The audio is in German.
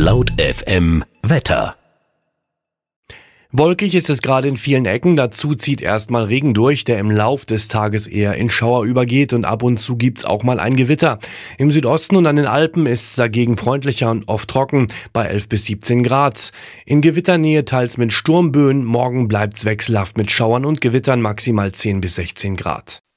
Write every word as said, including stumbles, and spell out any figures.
Laut F M Wetter. Wolkig ist es gerade in vielen Ecken, dazu zieht erstmal Regen durch, der im Lauf des Tages eher in Schauer übergeht und ab und zu gibt's auch mal ein Gewitter. Im Südosten und an den Alpen ist es dagegen freundlicher und oft trocken, bei elf bis siebzehn Grad. In Gewitternähe teils mit Sturmböen, morgen bleibt's wechselhaft mit Schauern und Gewittern, maximal zehn bis sechzehn Grad.